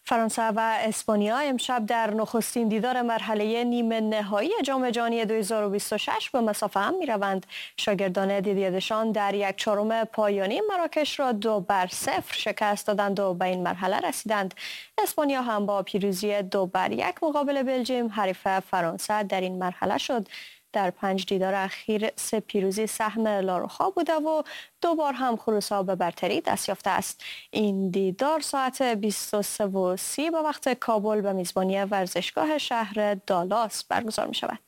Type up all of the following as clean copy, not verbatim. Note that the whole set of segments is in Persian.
فرانسه و اسپانیا امشب در نخستین دیدار مرحله نیمه نهایی جام جهانی 2026 به مسافه هم می‌روند. شاگردان دیدیه دشان در 1/4 پایانی مراکش را 2-0 شکست دادند و به این مرحله رسیدند. اسپانیا هم با پیروزی 2-1 مقابل بلژیم حریف فرانسه در این مرحله شد. در 5 دیدار اخیر 3 پیروزی سهم لاروخا بوده و 2 بار هم خروس‌ها به برتری دست یافته است. این دیدار ساعت 23:30 به وقت کابل به میزبانی ورزشگاه شهر دالاس برگزار می شود.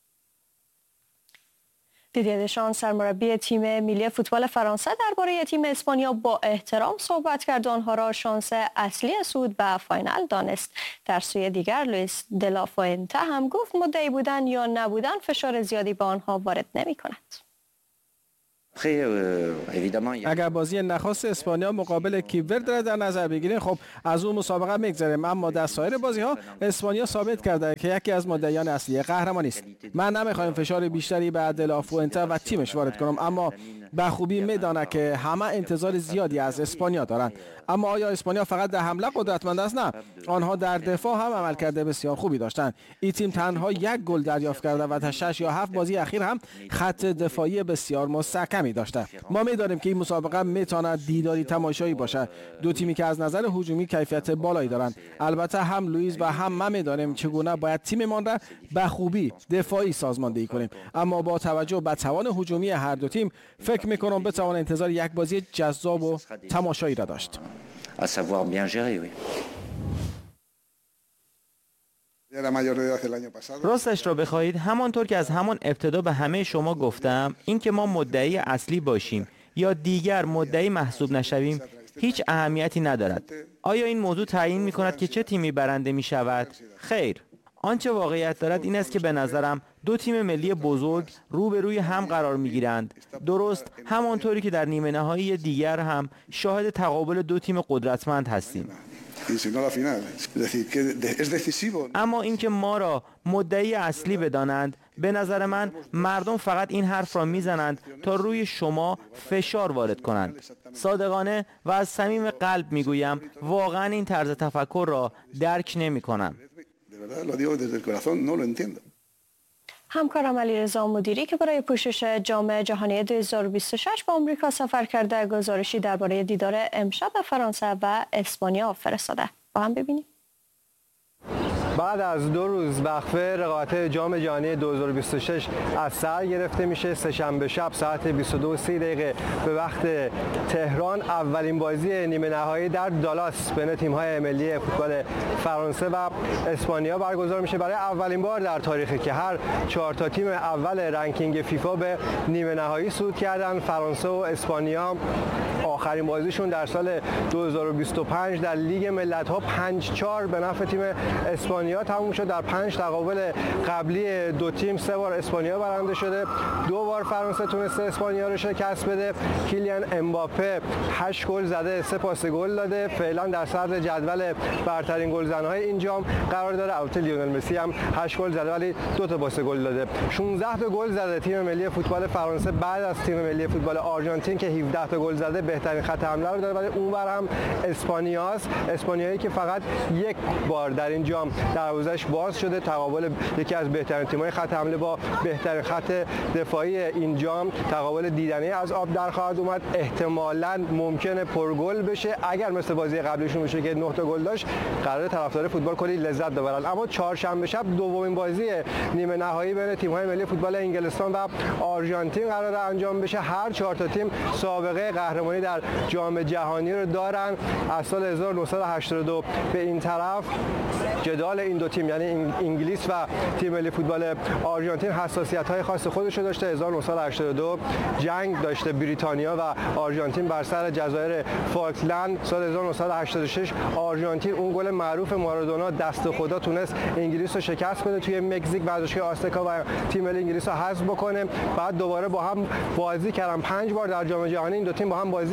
دیدیه دشان سرمربی تیم ملی فوتبال فرانسه درباره تیم اسپانیا با احترام صحبت کرد و آنها را شانس اصلی صعود به فاینال دانست. در سوی دیگر لوئیس دلافوئنته هم گفت مدعی بودن یا نبودن فشار زیادی به آنها وارد نمی کند. اگر بازی نخست اسپانیا مقابل کیپ ورد را در نظر بگیریم، خب از اون مسابقه میگذریم، اما در سایر بازی‌ها اسپانیا ثابت کرده که یکی از مدعیان اصلی قهرمانی است. من نمیخوایم فشار بیشتری به دلافوئنته و تیمش وارد کنم، اما به خوبی میداند که همه انتظار زیادی از اسپانیا دارند. اما آیا اسپانیا فقط در حمله قدرتمند است؟ نه، آنها در دفاع هم عملکرد بسیار خوبی داشتند. این تیم تنها 1 گل دریافت کرده و در 6 یا 7 بازی اخیر هم خط دفاعی بسیار مستحکمی داشته. ما می‌دانیم که این مسابقه میتواند دیداری تماشایی باشد. دو تیمی که از نظر هجومی کیفیت بالایی دارند. البته هم لوئیس و هم ما می‌دانیم چگونه باید تیممان را به خوبی دفاعی سازماندهی کنیم. اما با توجه به توان هجومی هر دو تیم، فکر می‌کنم بتوان انتظار یک بازی جذاب و تماشایی را داشت. راستش را بخواهید، همانطور که از همان ابتدا به همه شما گفتم، اینکه ما مدعی اصلی باشیم یا دیگر مدعی محسوب نشویم هیچ اهمیتی ندارد. آیا این موضوع تعیین می کند که چه تیمی برنده می شود؟ خیر. آنچه واقعیت دارد این است که به نظرم دو تیم ملی بزرگ روبروی هم قرار می گیرند. درست همانطوری که در نیمه نهایی دیگر هم شاهد تقابل دو تیم قدرتمند هستیم. اما اینکه ما را مدعی اصلی بدانند، به نظر من مردم فقط این حرف را میزنند تا روی شما فشار وارد کنند. صادقانه و از صمیم قلب میگویم واقعا این طرز تفکر را درک نمی کنم. همکارم علیرضا مدیری که برای پوشش جام جهانی 2026 به آمریکا سفر کرده گزارشی درباره دیدار امشب فرانسه و اسپانیا فرستاده. با هم ببینیم. بعد از 2 روز وقفه رقابت جام جهانی 2026 از سر گرفته میشه. سه‌شنبه شب ساعت 22:30 به وقت تهران اولین بازی نیمه نهایی در دالاس بین تیم‌های ملی فوتبال فرانسه و اسپانیا برگزار میشه. برای اولین بار در تاریخی که هر 4 تا تیم اول رنکینگ فیفا به نیمه نهایی صعود کردن. فرانسه و اسپانیا آخرین بازیشون در سال 2025 در لیگ ملت‌ها 5-4 به نفع تیم اسپانیا تموم شد. در 5 تقابل قبلی دو تیم 3 بار اسپانیا برنده شده، 2 بار فرانسه تونسته اسپانیا رو شکست بده. کیلیان امباپه 8 گل زده، 3 پاس گل داده، فعلا در صدر جدول برترین گلزن‌های این جام قرار داره. البته لیونل مسی هم 8 گل زده ولی 2 تا پاس گل داده. 16 تا گل زده تیم ملی فوتبال فرانسه بعد از تیم ملی فوتبال آرژانتین که 17 تا گل زده، بهترین خط حمله رو داره. ولی اونور هم اسپانیاست، اسپانیایی که فقط 1 بار در این جام دروازه‌اش باز شده. تقابل یکی از بهترین تیم‌های خط حمله با بهترین خط دفاعی این جام، تقابل دیدنی از آب در خواهد اومد. احتمالاً ممکنه پرگل بشه. اگر مثل بازی قبلیشون بشه که 9 تا گل داشت، قرار طرفدار فوتبال کلی لذت ببرن. اما چهارشنبه شب دومین بازی نیمه نهایی بین تیم‌های ملی فوتبال انگلستان و آرژانتین قرار انجام بشه. هر 4 تا تیم سابقه قهرمانی در جام جهانی رو دارن. از سال 1982 به این طرف جدال این دو تیم یعنی انگلیس و تیم ملی فوتبال آرژانتین حساسیت‌های خاص خودش رو داشته. 1982 جنگ داشته بریتانیا و آرژانتین بر سر جزایر فالکلند. سال 1986 آرژانتین اون گل معروف مارادونا دست خدا تونست انگلیس رو شکست بده توی مکزیک، ورزشگاه آستکا، و تیم ملی انگلیس رو حذف بکنه. بعد دوباره با هم بازی کردن 5 بار در جام جهانی. این دو تیم با هم بازی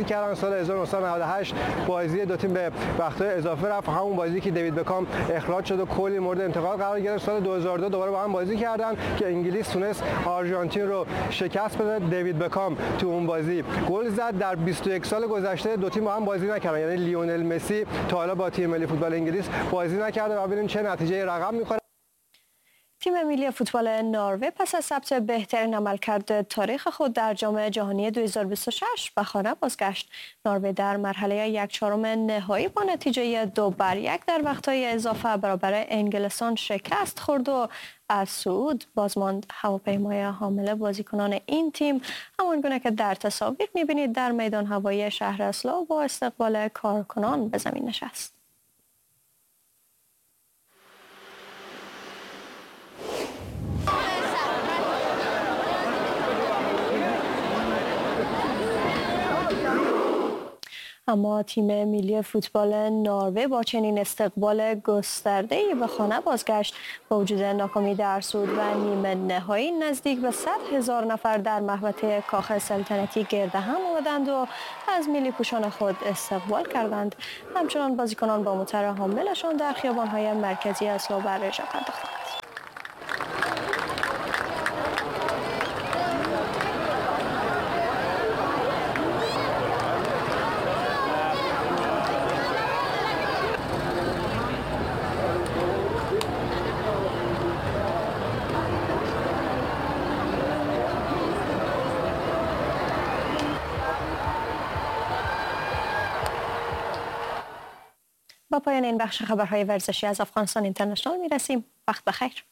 بازی کردن. سال 1998 بازی دو تیم به وقت‌های اضافه رفت، همون بازی که دیوید بکام اخراج شد و کلی مورد انتقاد قرار گرفت. سال 2002 دوباره با هم بازی کردن که انگلیس تونست آرژانتین رو شکست بده. دیوید بکام تو اون بازی گل زد. در 21 سال گذشته دو تیم با هم بازی نکردن، یعنی لیونل مسی تا حالا با تیم ملی فوتبال انگلیس بازی نکرده و ببینیم چه نتیجه رقم می‌خوره. تیم ملی فوتبال نروژ پس از ثبت بهترین عملکرد تاریخ خود در جام جهانی 2026 به خانه بازگشت. نروژ در مرحله 1/4 نهایی با نتیجه 2-1 در وقت‌های اضافه برابر انگلستان شکست خورد و از صعود بازماند. هواپیمای حامل بازیکنان این تیم همانگونه که در تصاویر می‌بینید در میدان هوایی شهر اسلو با استقبال کارکنان به زمین نشست. اما تیم ملی فوتبال نروژ با چنین استقبال گسترده‌ای به خانه بازگشت. با وجود ناکامی در صعود و نیمه نهایی نزدیک به 100,000 نفر در محوطه کاخ سلطنتی گرد هم آمدند و از ملی پوشان خود استقبال کردند. همچنان بازیکنان با موتر حاملشان در خیابان‌های مرکزی اسلو بر اجرا پرداختند. با پایان این بخش خبرهای ورزشی از افغانستان اینترنشنال میرسیم. وقت بخیر.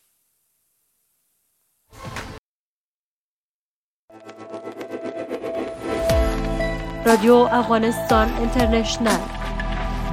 رادیو افغانستان اینترنشنال